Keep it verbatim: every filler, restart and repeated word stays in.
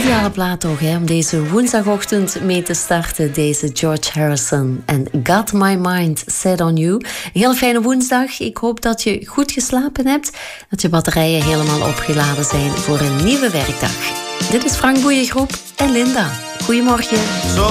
Ideale plaat toch, hè, om deze woensdagochtend mee te starten. Deze George Harrison en Got My Mind Set On You. Een hele fijne woensdag. Ik hoop dat je goed geslapen hebt. Dat je batterijen helemaal opgeladen zijn voor een nieuwe werkdag. Dit is Frank Boeiengroep en Linda. Goedemorgen.